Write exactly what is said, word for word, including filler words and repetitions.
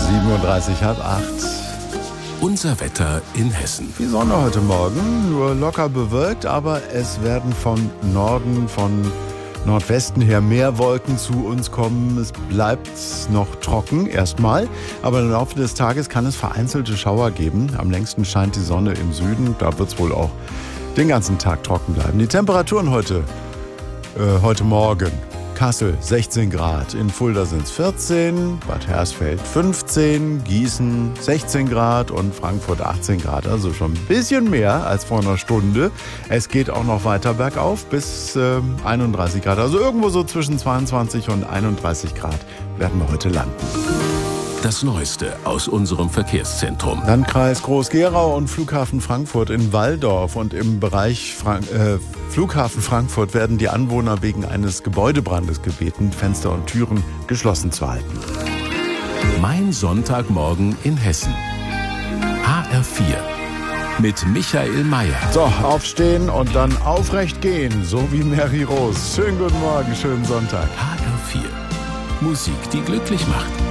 siebenunddreißig, halb acht. Unser Wetter in Hessen. Die Sonne heute Morgen, nur locker bewölkt, aber es werden von Norden, von Nordwesten her mehr Wolken zu uns kommen. Es bleibt noch trocken erstmal, aber im Laufe des Tages kann es vereinzelte Schauer geben. Am längsten scheint die Sonne im Süden, da wird es wohl auch den ganzen Tag trocken bleiben. Die Temperaturen heute, äh, heute Morgen. Kassel sechzehn Grad, in Fulda sind es vierzehn, Bad Hersfeld fünfzehn, Gießen sechzehn Grad und Frankfurt achtzehn Grad. Also schon ein bisschen mehr als vor einer Stunde. Es geht auch noch weiter bergauf bis äh, einunddreißig Grad. Also irgendwo so zwischen zweiundzwanzig und einunddreißig Grad werden wir heute landen. Das Neueste aus unserem Verkehrszentrum. Landkreis Groß-Gerau und Flughafen Frankfurt in Walldorf und im Bereich Frank- äh, Flughafen Frankfurt werden die Anwohner wegen eines Gebäudebrandes gebeten, Fenster und Türen geschlossen zu halten. Mein Sonntagmorgen in Hessen. H R vier mit Michael Mayer. So, aufstehen und dann aufrecht gehen, so wie Mary Rose. Schönen guten Morgen, schönen Sonntag. H R vier. Musik, die glücklich macht.